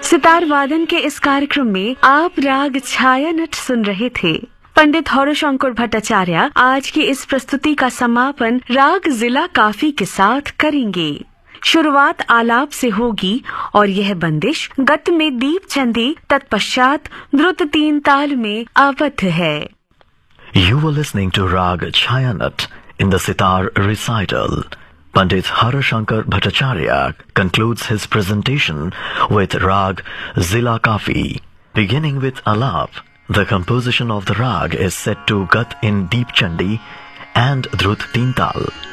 सितार वादन के इस कार्यक्रम में आप राग छाया नट सुन रहे थे। पंडित हौरशंकर भट्टाचार्य आज की इस प्रस्तुति का समापन राग जिला काफी के साथ करेंगे। शुरुआत आलाप से होगी और यह बंदिश गत में दीप चंदी, तत्पश्चात द्रुत तीन ताल में आबद्ध है। You were listening to Rag Chayanat in the sitar recital. Pandit Harashankar Bhattacharya concludes his presentation with Rag Zila Kafi. Beginning with Alap, the composition of the rag is set to Gat in Deep Chandi and Drut Teen Tal.